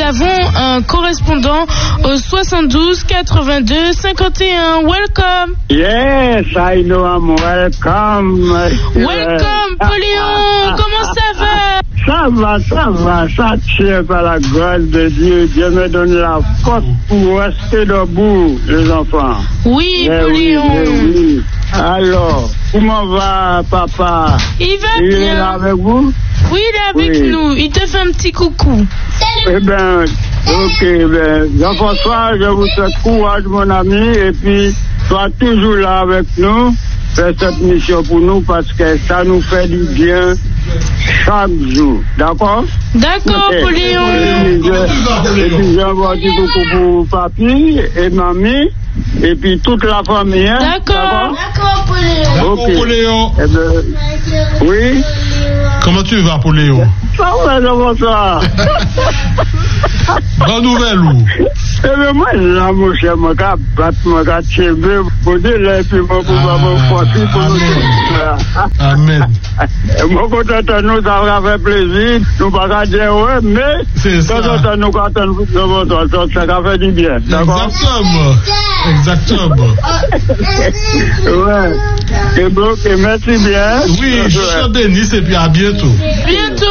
avons un correspondant au 72 82 51. Welcome. Yes, I know I'm welcome. Welcome, Poléon. Comment ça va? Ça va, ça tient par la grâce de Dieu. Dieu me donne la force pour rester debout, les enfants. Oui, Poléon. Oui. Alors, comment va papa? Il va bien. bien. Il est là avec vous? Oui, il est avec nous. Il te fait un petit coucou. Eh bien, ok, Jean-François, je vous souhaite courage, mon ami, et puis, sois toujours là avec nous. Fais cette mission pour nous parce que ça nous fait du bien chaque jour. D'accord? D'accord, Poléon. Et puis j'envoie du coucou pour papy et mamie et puis toute la famille. Hein? D'accord. D'accord, Poléon. D'accord, Poléon. Eh ben, oui. Comment tu vas, Poléon? Ça va, Jean-François. Bonne nouvelle, ou? Eh bien, moi, là, mon cher, mon gars, mon gars, pour dire là, et puis moi, pour me forcer pour nous. Amen. Moi, quand nous, ça va faire plaisir. Nous, pas dire, ouais, mais, c'est ça. Quand nous, ça va faire du bien. D'accord? Exactement. Ouais. Et donc, merci bien. Oui, je suis Denis et puis à bientôt. Bien